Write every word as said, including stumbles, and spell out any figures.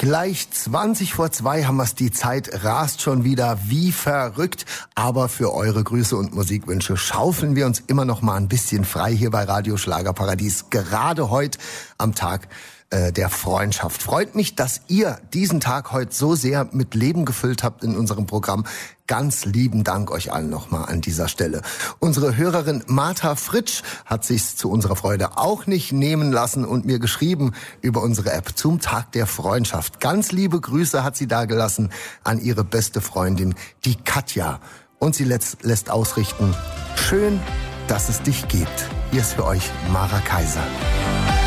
Gleich zwanzig vor zwei haben wir's, die Zeit rast schon wieder wie verrückt. Aber für eure Grüße und Musikwünsche schaufeln wir uns immer noch mal ein bisschen frei hier bei Radio Schlagerparadies. Gerade heute am Tag äh, der Freundschaft. Freut mich, dass ihr diesen Tag heute so sehr mit Leben gefüllt habt in unserem Programm. Ganz lieben Dank euch allen nochmal an dieser Stelle. Unsere Hörerin Martha Fritsch hat sich's zu unserer Freude auch nicht nehmen lassen und mir geschrieben über unsere App zum Tag der Freundschaft. Ganz liebe Grüße hat sie da gelassen an ihre beste Freundin, die Katja. Und sie lässt, lässt ausrichten, schön, dass es dich gibt. Hier ist für euch Mara Kaiser.